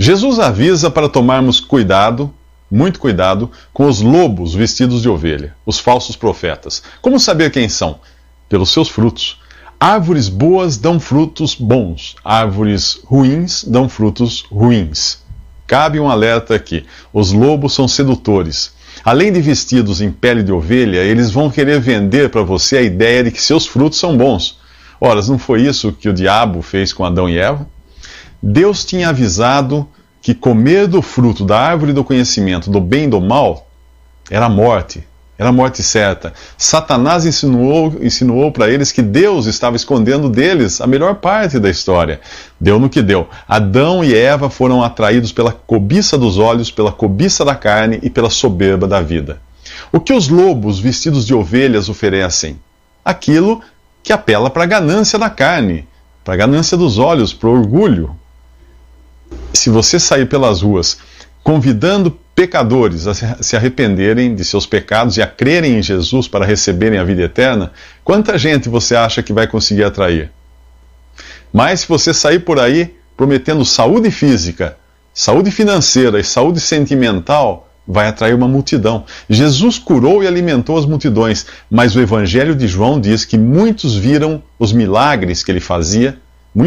Jesus avisa para tomarmos cuidado, muito cuidado, com os lobos vestidos de ovelha, os falsos profetas. Como saber quem são? Pelos seus frutos. Árvores boas dão frutos bons, árvores ruins dão frutos ruins. Cabe um alerta aqui: os lobos são sedutores. Além de vestidos em pele de ovelha, eles vão querer vender para você a ideia de que seus frutos são bons. Ora, não foi isso que o diabo fez com Adão e Eva? Deus tinha avisado que comer do fruto da árvore do conhecimento do bem e do mal era morte certa. Satanás insinuou para eles que Deus estava escondendo deles a melhor parte da história. Deu no que deu. Adão e Eva foram atraídos pela cobiça dos olhos, pela cobiça da carne e pela soberba da vida. O que os lobos vestidos de ovelhas oferecem? Aquilo que apela para a ganância da carne, para a ganância dos olhos, para o orgulho. Se você sair pelas ruas convidando pecadores a se arrependerem de seus pecados e a crerem em Jesus para receberem a vida eterna, quanta gente você acha que vai conseguir atrair? Mas se você sair por aí prometendo saúde física, saúde financeira e saúde sentimental, vai atrair uma multidão. Jesus curou e alimentou as multidões, mas o Evangelho de João diz que muitos viram os milagres que ele fazia,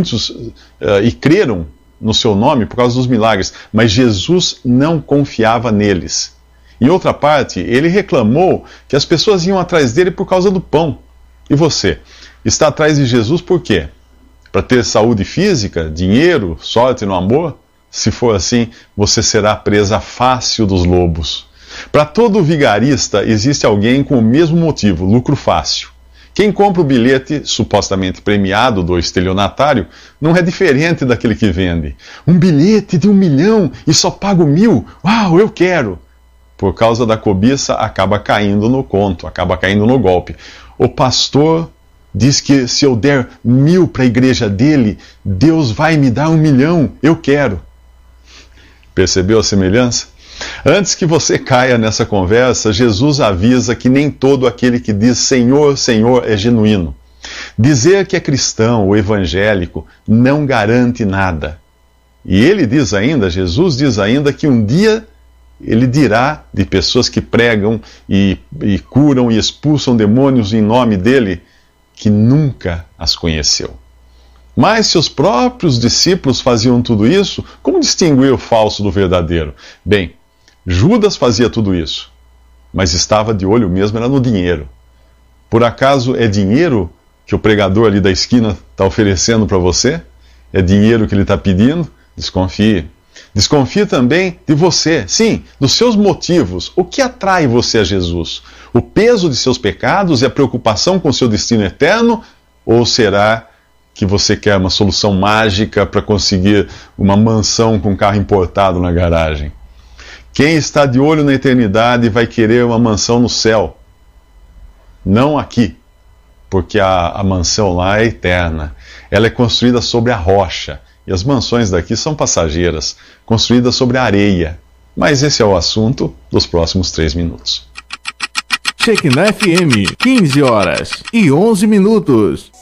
e creram no seu nome por causa dos milagres, mas Jesus não confiava neles. Em outra parte, ele reclamou que as pessoas iam atrás dele por causa do pão. E você? Está atrás de Jesus por quê? Para ter saúde física, dinheiro, sorte no amor? Se for assim, você será presa fácil dos lobos. Para todo vigarista, existe alguém com o mesmo motivo, lucro fácil. Quem compra o bilhete supostamente premiado do estelionatário não é diferente daquele que vende. Um bilhete de 1 milhão e só pago 1.000? Uau, eu quero! Por causa da cobiça, acaba caindo no conto, acaba caindo no golpe. O pastor diz que se eu der 1.000 para a igreja dele, Deus vai me dar 1 milhão, eu quero. Percebeu a semelhança? Antes que você caia nessa conversa, Jesus avisa que nem todo aquele que diz Senhor, Senhor é genuíno. Dizer que é cristão ou evangélico não garante nada. E ele diz ainda, Jesus diz ainda que um dia ele dirá de pessoas que pregam e curam e expulsam demônios em nome dele, que nunca as conheceu. Mas se os próprios discípulos faziam tudo isso, como distinguir o falso do verdadeiro? Bem, Judas fazia tudo isso, mas estava de olho mesmo, era no dinheiro. Por acaso é dinheiro que o pregador ali da esquina está oferecendo para você? É dinheiro que ele está pedindo? Desconfie. Desconfie também de você, sim, dos seus motivos. O que atrai você a Jesus? O peso de seus pecados e a preocupação com seu destino eterno? Ou será que você quer uma solução mágica para conseguir uma mansão com carro importado na garagem? Quem está de olho na eternidade vai querer uma mansão no céu, não aqui, porque a mansão lá é eterna. Ela é construída sobre a rocha, e as mansões daqui são passageiras, construídas sobre a areia. Mas esse é o assunto dos próximos 3 minutos. Shekinah FM, 15 horas e 11 minutos.